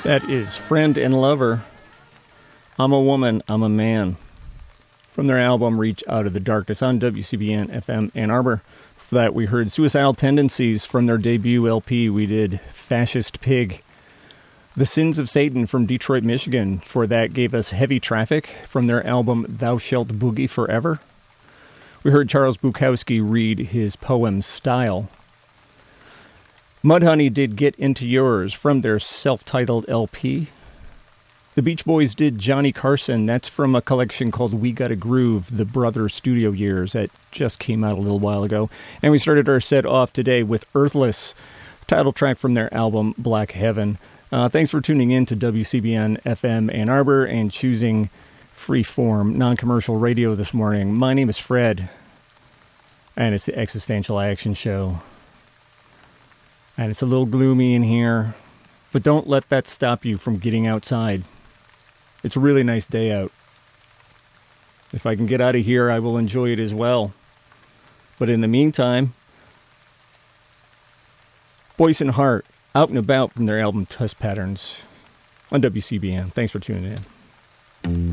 That is Friend and Lover. I'm a Woman, I'm a Man. From their album Reach Out of the Darkness on WCBN FM Ann Arbor. For that we heard Suicidal Tendencies from their debut LP. We did Fascist Pig. The Sins of Satan from Detroit, Michigan. For that gave us Heavy Traffic from their album Thou Shalt Boogie Forever. We heard Charles Bukowski read his poem Style. Mudhoney did Get Into Yours from their self-titled LP. The Beach Boys did Johnny Carson. That's from a collection called We Gotta Groove, the Brother Studio Years. That just came out a little while ago. And we started our set off today with Earthless, title track from their album Black Heaven. Thanks for tuning in to WCBN FM Ann Arbor and choosing free-form, non-commercial radio this morning. My name is Fred, and it's the Existential Action Show. And it's a little gloomy in here, but don't let that stop you from getting outside. It's a really nice day out. If I can get out of here, I will enjoy it as well. But in the meantime, Boyce and Hart, Out and About from their album Tusk Patterns on WCBN. Thanks for tuning in.